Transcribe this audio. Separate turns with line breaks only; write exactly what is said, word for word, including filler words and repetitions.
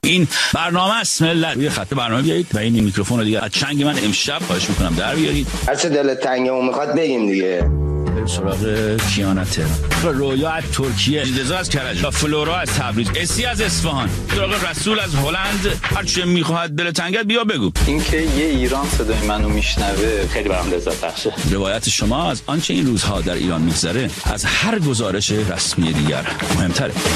این برنامه است ملت. روی خط برنامه بیایید و این میکروفون رو دیگه از چنگ من امشب خواهش میکنم در بیارید.
هر چه دلت تنگه میخواد بگیم دیگه.
سراغ کیانا تهران، رویا از ترکیه، رضا از کرج، فلورا از تبریز، اسی از اصفهان، سراغ رسول از هلند. هر چه میخواد دل تنگت بیا بگو.
اینکه یه ایران صدای منو میشنوه خیلی برام لذت بخشه.
روایت شما از آنچه این روزها در ایران میگذره از هر گزارش رسمی دیگر مهمتره.